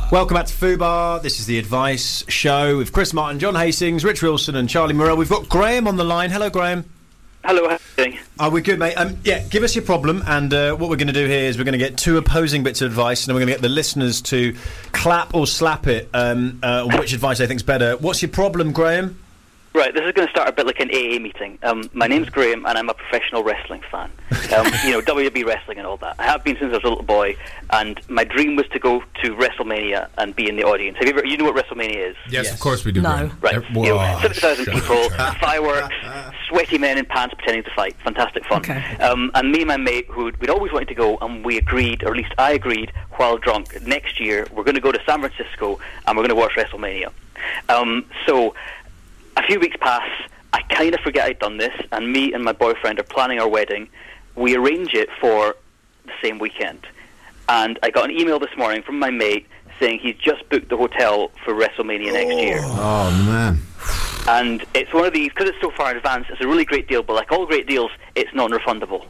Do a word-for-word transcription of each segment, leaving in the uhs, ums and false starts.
Welcome back to Fubar. This is the Advice Show with Chris Martin, John Hastings, Rich Wilson and Charlie Morrell. We've got Graham on the line. Hello, Graham. Hello, how are you doing? Are we good, mate? Um, yeah, give us your problem, and uh, what we're going to do here is we're going to get two opposing bits of advice, and then we're going to get the listeners to clap or slap it um, uh, on which advice they think's better. What's your problem, Graham? Right, this is going to start a bit like an A A meeting. Um, my name's Graham, and I'm a professional wrestling fan. Um, you know, W W E wrestling and all that. I have been since I was a little boy, and my dream was to go to WrestleMania and be in the audience. Have you ever? You know what WrestleMania is? Yes, Yes. of course we do. No. Right, Uh, you know, whoa, seventy thousand shut people, up. fireworks, sweaty men in pants pretending to fight. Fantastic fun. Okay. Um, and me and my mate, who we'd always wanted to go, and we agreed, or at least I agreed, while drunk, next year we're going to go to San Francisco and we're going to watch WrestleMania. Um, so, a few weeks pass, I kind of forget I'd done this, and me and my boyfriend are planning our wedding. We arrange it for the same weekend. And I got an email this morning from my mate saying he's just booked the hotel for WrestleMania next year. Oh, man. And it's one of these, because it's so far in advance, it's a really great deal, but like all great deals, it's non-refundable.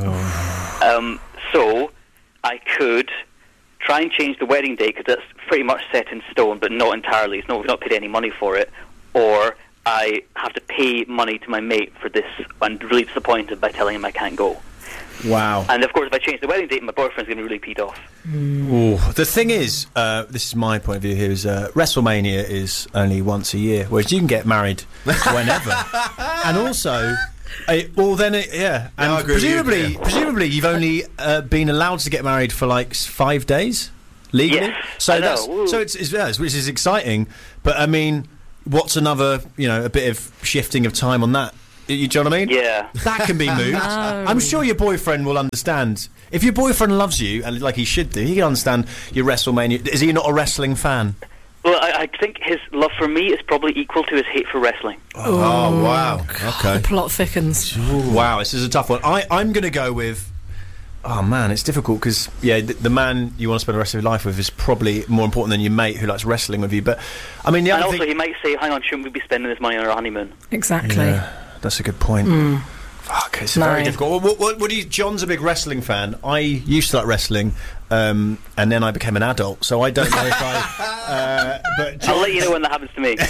Oh. Um, so, I could try and change the wedding date, because that's pretty much set in stone, but not entirely. It's not, we've not paid any money for it. Or I have to pay money to my mate for this. I'm really disappointed by telling him I can't go. Wow. And of course, if I change the wedding date, my boyfriend's going to be really peed off. Ooh. The thing is, uh, this is my point of view here, is uh, WrestleMania is only once a year, whereas you can get married whenever. And also, uh, well then, it, yeah, and Yeah, I agree with you, presumably, yeah. presumably you've only uh, been allowed to get married for like s- five days legally. Yes, so I know. that's Ooh. so it's, it's yeah, it's- which is exciting. But I mean, what's another, you know, a bit of shifting of time on that? You, do you know what I mean? Yeah. That can be moved. No. I'm sure your boyfriend will understand. If your boyfriend loves you, and like he should do, he can understand your WrestleMania. Is he not a wrestling fan? Well, I, I think his love for me is probably equal to his hate for wrestling. Oh, wow. The Okay. plot thickens. Wow, this is a tough one. I, I'm going to go with... Oh, man, it's difficult because, yeah, the, the man you want to spend the rest of your life with is probably more important than your mate who likes wrestling with you. But, I mean, the And other also, thing... he might say, hang on, shouldn't we be spending this money on our honeymoon? Exactly. Yeah, that's a good point. Mm. Fuck, it's No. very difficult. What, what, what, what do you, John's a big wrestling fan. I used to like wrestling, um, and then I became an adult, so I don't know if I... Uh, but I'll let you know when that happens to me.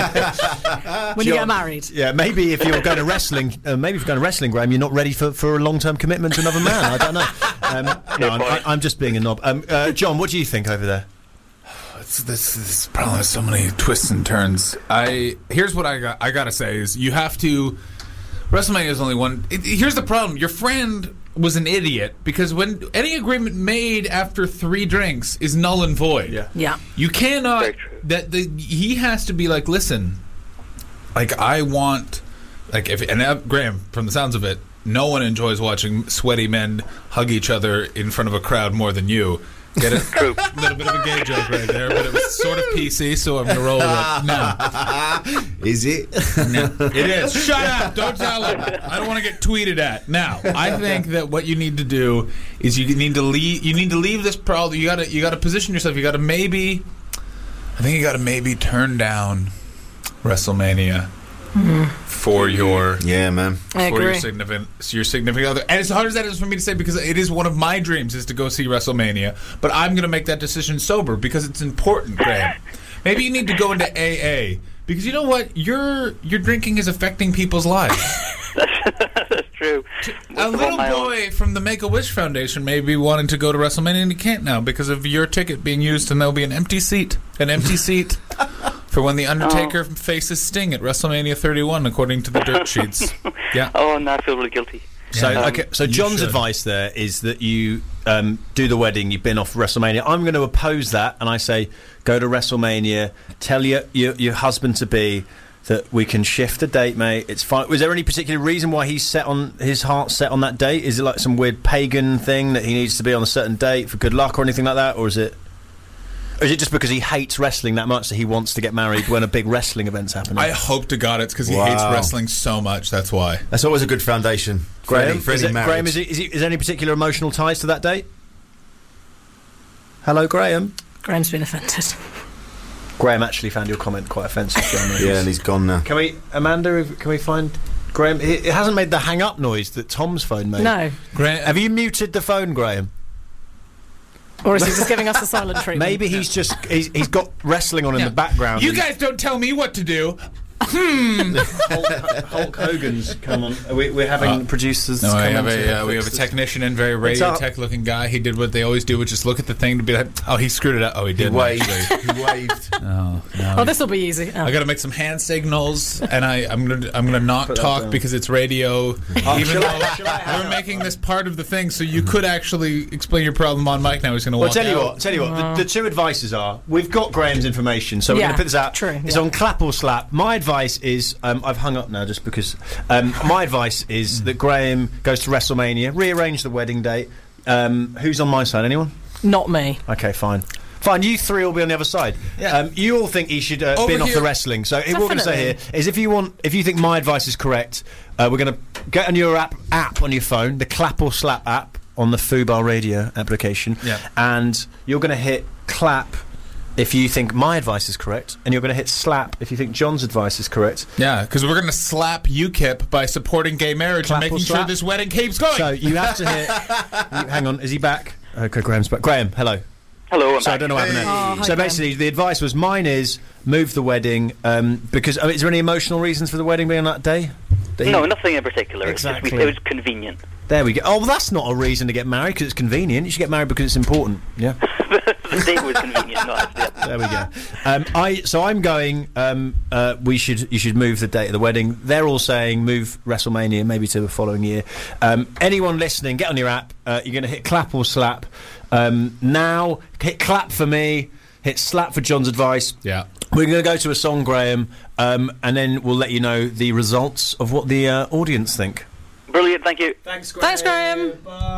When you John- get married. Yeah, maybe if you're going to wrestling, uh, maybe if you're going to wrestling, Graham, you're not ready for, for a long-term commitment to another man. I don't know. Um, no, I'm, I, I'm just being a knob. Um, uh, John, what do you think over there? It's, this this problem has so many twists and turns. I here's what I got. I gotta say is you have to. WrestleMania is only one. It, here's the problem. Your friend was an idiot because when any agreement made after three drinks is null and void. Yeah. Yeah. You cannot. Very true. That the he has to be like, listen, like I want, like if and uh, Graham, from the sounds of it, no one enjoys watching sweaty men hug each other in front of a crowd more than you. Get it? True. A little bit of a gay joke right there, but it was sort of P C, so I'm gonna roll with it. No, Is it? no, it is. Shut up! Don't tell him. I don't want to get tweeted at. Now, I think that what you need to do is you need to leave. You need to leave this problem. You gotta. You gotta position yourself. You gotta maybe. I think you gotta maybe turn down WrestleMania for your. Yeah, man. I For your agree. significant, your significant other, and as hard as that is for me to say, because it is one of my dreams is to go see WrestleMania. But I'm going to make that decision sober because it's important, Graham. Maybe you need to go into A A because you know what, your your drinking is affecting people's lives. That's true. A Most of little all my own. boy from the Make a Wish Foundation may be wanting to go to WrestleMania and he can't now because of your ticket being used, and there'll be an empty seat, an empty seat. For when The Undertaker Oh. faces Sting at WrestleMania thirty-one, according to the dirt sheets. Yeah. Oh, no, I feel really guilty. So, Yeah. okay, so You John's should. advice there is that you um, do the wedding, you've been off WrestleMania. I'm going to oppose that, and I say go to WrestleMania, tell your, your, your husband-to-be that we can shift the date, mate. It's fine. Was there any particular reason why he's set on his heart set on that date? Is it like some weird pagan thing that he needs to be on a certain date for good luck or anything like that, or is it? Or is it just because he hates wrestling that much that he wants to get married when a big wrestling event's happening? I hope to God it's because he Wow. hates wrestling so much. That's why. That's always a good foundation. for Graham, any- for is, any it, marriage. Graham is, it, is, it, is there any particular emotional ties to that date? Hello, Graham. Graham's been offended. Graham actually found your comment quite offensive. Graham. Yeah, and he's gone now. Can we, Amanda? if- Can we find Graham? It, it hasn't made the hang up noise that Tom's phone made. No. Grant, Have you muted the phone, Graham? Or is he just giving us a silent treatment? Maybe he's just he's, he's got wrestling on in Yeah. the background. You and guys don't tell me what to do. Hulk, Hulk Hogan's come on. We, we're having Uh, producers. No, come I have on to a uh, we have a fix this. technician and very radio up? tech looking guy. He did what they always do, which is look at the thing to be like, oh, he screwed it up. Oh, he He did. waved. actually. He waved. Oh, no. Oh, this will be easy. Oh. I got to make some hand signals, and I, I'm gonna I'm gonna not Put that talk down. because it's radio. Oh, even shall though I- shall I hang we're up? making this part of the thing, so you could actually explain your problem on mic. Now he's gonna Well, walk tell you out. what. Tell you what. The, the two advices are: we've got Graham's information, so we're Yeah, going to put this out. true, It's yeah. on clap or slap. My advice is: um, I've hung up now just because. Um, my advice is that Graham goes to WrestleMania, rearrange the wedding date. Um, who's on my side? Anyone? Not me. Okay, fine. Fine, you three will be on the other side. Yeah. Um, you all think he should uh, Over bin off here- the wrestling. So what we're going to say here Definitely. is, if you want, if you think my advice is correct, uh, we're going to get on your app app on your phone, the Clap or Slap app on the Fubar Radio application, Yeah. and you're going to hit clap if you think my advice is correct, and you're going to hit slap if you think John's advice is correct. Yeah, because we're gonna slap U KIP by supporting gay marriage Clap and or making sure slap? this wedding keeps going. So you have to hit. you, hang on, is he back? Okay, Graham's back. Graham, hello. Hello, I'm So I back. don't know what happened there. Oh, hi, so Graham. basically, the advice was mine is move the wedding um, because. Oh, is there any emotional reasons for the wedding being on that day? That he- No, nothing in particular. It's Exactly. just we, it was convenient. There we go. Oh, well, that's not a reason to get married because it's convenient. You should get married because it's important. Yeah. The date was convenient. No, actually, yeah. There we go. Um, I so I'm going. Um, uh, we should you should move the date of the wedding. They're all saying move WrestleMania maybe to the following year. Um, anyone listening, get on your app. Uh, you're going to hit clap or slap. Um, now hit clap for me. Hit slap for John's advice. yeah. We're going to go to a song, Graham, um, and then we'll let you know the results of what the uh, audience think. Brilliant. Thank you. Thanks, Thanks, Graham.